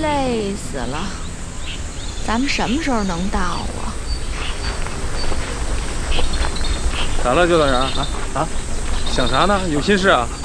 累死了，咱们什么时候能到啊？ 咋了，教导员？想啥呢？有心事啊？